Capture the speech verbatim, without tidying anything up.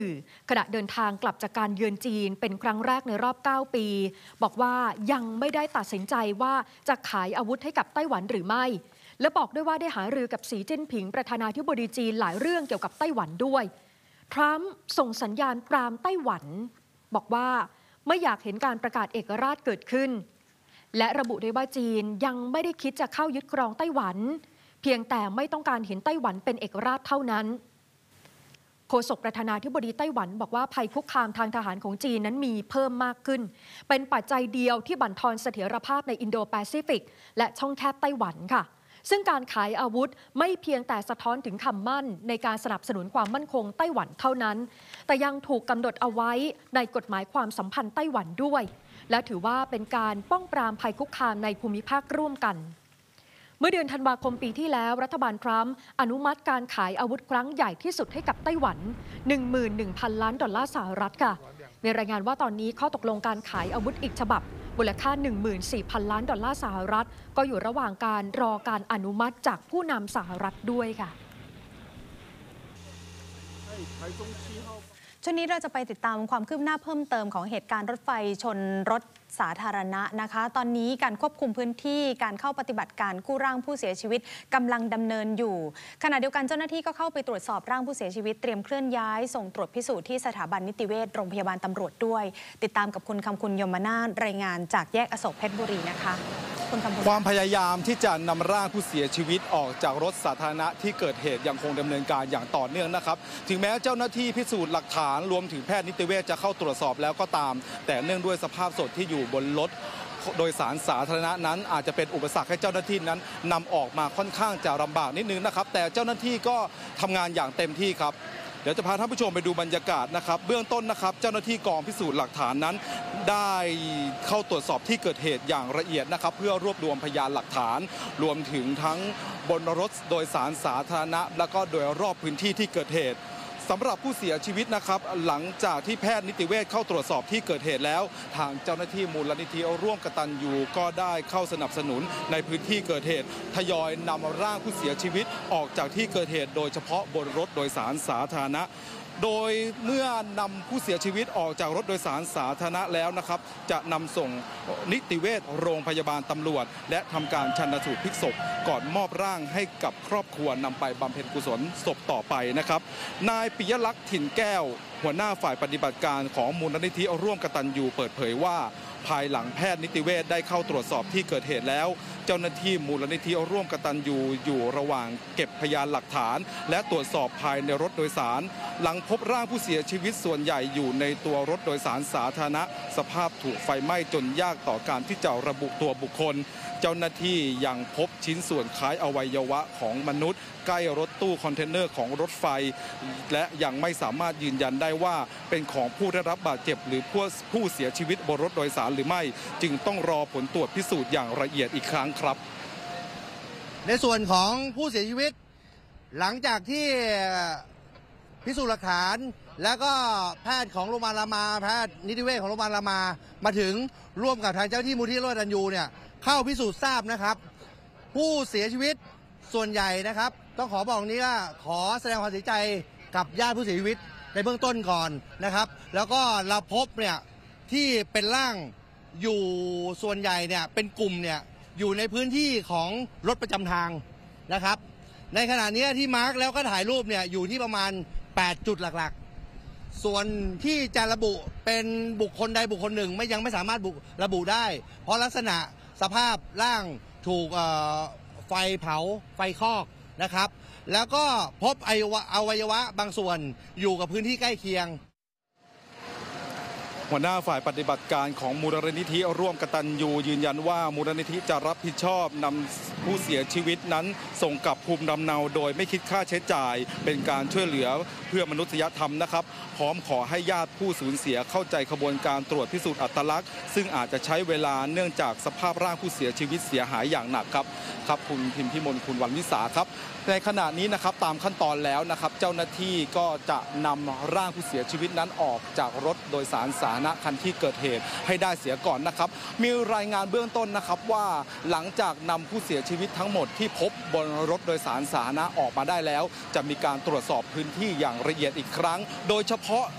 ขณะเดินทางกลับจากการเยือนจีนเป็นครั้งแรกในรอบเก้าปีบอกว่ายังไม่ได้ตัดสินใจว่าจะขายอาวุธให้กับไต้หวันหรือไม่และบอกด้วยว่าได้หารือกับสีจิ้นผิงประธานาธิบดีจีนหลายเรื่องเกี่ยวกับไต้หวันด้วยทรัมป์ส่งสัญญาณปรามไต้หวันบอกว่าไม่อยากเห็นการประกาศเอกราชเกิดขึ้นและระบุด้วยว่าจีนยังไม่ได้คิดจะเข้ายึดครองไต้หวันเพียงแต่ไม่ต้องการเห็นไต้หวันเป็นเอกราชเท่านั้นโฆษกประธานาธิบดีไต้หวันบอกว่าภัยคุกคามทางทหารของจีนนั้นมีเพิ่มมากขึ้นเป็นปัจจัยเดียวที่บั่นทอนเสถียรภาพในอินโดแปซิฟิกและช่องแคบไต้หวันค่ะซึ่งการขายอาวุธไม่เพียงแต่สะท้อนถึงคำมั่นในการสนับสนุนความมั่นคงไต้หวันเท่านั้นแต่ยังถูกกำหนดเอาไว้ในกฎหมายความสัมพันธ์ไต้หวันด้วยและถือว่าเป็นการป้องปรามภัยคุกคามในภูมิภาคร่วมกันเมื่อเดือนธันวาคมปีที่แล้วรัฐบาลทรัมป์อนุมัติการขายอาวุธครั้งใหญ่ที่สุดให้กับไต้หวัน หนึ่งหมื่นหนึ่งพัน ล้านดอลลาร์สหรัฐค่ะมีรายงานว่าตอนนี้ข้อตกลงการขายอาวุธอีกฉบับมูลค่า หนึ่งหมื่นสี่พัน ล้านดอลลาร์สหรัฐก็อยู่ระหว่างการรอการอนุมัติจากผู้นำสหรัฐด้วยค่ะช่วงนี้เราจะไปติดตามความคืบหน้าเพิ่มเติมของเหตุการณ์รถไฟชนรถสาธารณะนะคะตอนนี้การควบคุมพื้นที่การเข้าปฏิบัติการกู้ร่างผู้เสียชีวิตกำลังดำเนินอยู่ขณะเดียวกันเจ้าหน้าที่ก็เข้าไปตรวจสอบร่างผู้เสียชีวิตเตรียมเคลื่อนย้ายส่งตรวจพิสูจน์ที่สถาบันนิติเวชโรงพยาบาลตำรวจด้วยติดตามกับคุณคำคุณยมนาถรายงานจากแยกอโศกเพชรบุรีนะคะความพยายามที่จะนำร่างผู้เสียชีวิตออกจากรถสาธารณะที่เกิดเหตุยังคงดำเนินการอย่างต่อเนื่องนะครับถึงแม้เจ้าหน้าที่พิสูจน์หลักฐานรวมถึงแพทย์นิติเวชจะเข้าตรวจสอบแล้วก็ตามแต่เนื่องด้วยสภาพศพที่อยู่บนรถโดยสารสาธารณะนั้นอาจจะเป็นอุปสรรคให้เจ้าหน้าที่นั้นนำออกมาค่อนข้างจะลำบากนิดนึงนะครับแต่เจ้าหน้าที่ก็ทำงานอย่างเต็มที่ครับเดี๋ยวจะพาท่านผู้ชมไปดูบรรยากาศนะครับเบื้องต้นนะครับเจ้าหน้าที่กองพิสูจน์หลักฐานนั้นได้เข้าตรวจสอบที่เกิดเหตุอย่างละเอียดนะครับเพื่อรวบรวมพยานหลักฐานรวมถึงทั้งบนรถโดยสารสาธารณะและก็โดยรอบพื้นที่ที่เกิดเหตุสำหรับผู้เสียชีวิตนะครับหลังจากที่แพทย์นิติเวชเข้าตรวจสอบที่เกิดเหตุแล้วทางเจ้าหน้าที่มูลนิธิร่วมกตัญญูก็ได้เข้าสนับสนุนในพื้นที่เกิดเหตุทยอยนำร่างผู้เสียชีวิตออกจากที่เกิดเหตุโดยเฉพาะบนรถโดยสารสาธารณะโดยเมื่อนำผู้เสียชีวิตออกจากรถโดยสารสาธารณะแล้วนะครับจะนำส่งนิติเวชโรงพยาบาลตำรวจและทำการชันสูตรพลิกศพก่อนมอบร่างให้กับครอบครัวนำไปบำเพ็ญกุศลศพต่อไปนะครับนายปิยลักษณ์ถิ่นแก้วหัวหน้าฝ่ายปฏิบัติการของมูลนิธิร่วมกตัญญูเปิดเผยว่าภายหลังแพทย์นิติเวชได้เข้าตรวจสอบที่เกิดเหตุแล้วเจ้าหน้าที่มูลนิธิร่วมกตัญญูอยู่ระหว่างเก็บพยานหลักฐานและตรวจสอบภายในรถโดยสารหลังพบร่างผู้เสียชีวิตส่วนใหญ่อยู่ในตัวรถโดยสารสาธารณะสภาพถูกไฟไหม้จนยากต่อการที่จะระบุตัวบุคคลเจ้าหน้าที่ยังพบชิ้นส่วนคล้ายอวัยวะของมนุษย์ใกล้รถตู้คอนเทนเนอร์ของรถไฟและยังไม่สามารถยืนยันได้ว่าเป็นของผู้ได้รับบาดเจ็บหรือผู้ผู้เสียชีวิตบนรถโดยสารหรือไม่จึงต้องรอผลตรวจพิสูจน์อย่างละเอียดอีกครั้งครับในส่วนของผู้เสียชีวิตหลังจากที่พิสูจน์หลักฐานแล้วก็แพทย์ของโรงพยาบาลรามาแพทย์นิติเวชของโรงพยาบาลรามามาถึงร่วมกับทางเจ้าหน้าที่มูลที่ร่วมกตัญญูเนี่ยเข้าพิสูจน์ทราบนะครับผู้เสียชีวิตส่วนใหญ่นะครับต้องขอบอกนี้ว่าขอแสดงความเสียใจกับญาติผู้เสียชีวิตในเบื้องต้นก่อนนะครับแล้วก็เราพบเนี่ยที่เป็นร่างอยู่ส่วนใหญ่เนี่ยเป็นกลุ่มเนี่ยอยู่ในพื้นที่ของรถประจำทางนะครับในขณะนี้ที่มาร์กแล้วก็ถ่ายรูปเนี่ยอยู่ที่ประมาณแปดจุดหลักๆส่วนที่จะระบุเป็นบุคคลใดบุคคลหนึ่งไม่ยังไม่สามารถระบุได้เพราะลักษณะสภาพร่างถูกไฟเผาไฟคอกนะครับแล้วก็พบอวัยวะบางส่วนอยู่กับพื้นที่ใกล้เคียงหัวหน้าฝ่ายปฏิบัติการของมูลนิธิร่วมกตัญญูยืนยันว่ามูลนิธิจะรับผิดชอบนำผู้เสียชีวิตนั้นส่งกลับภูมิลำเนาโดยไม่คิดค่าใช้จ่ายเป็นการช่วยเหลือเพื่อมนุษยธรรมนะครับพร้อมขอให้ญาติผู้สูญเสียเข้าใจขบวนการตรวจพิสูจน์อัตลักษณ์ซึ่งอาจจะใช้เวลาเนื่องจากสภาพร่างผู้เสียชีวิตเสียหายอย่างหนักครับครับคุณพิมพิมลคุณวันวิสาครับในขณะนี้นะครับตามขั้นตอนแล้วนะครับเจ้าหน้าที่ก็จะนำร่างผู้เสียชีวิตนั้นออกจากรถโดยสารสาธารณะคันที่เกิดเหตุให้ได้เสียก่อนนะครับมีรายงานเบื้องต้นนะครับว่าหลังจากนำผู้เสียชีวิตทั้งหมดที่พบบนรถโดยสารสาธารณะออกมาได้แล้วจะมีการตรวจสอบพื้นที่อย่างละเอียดอีกครั้งโดยเฉพาะ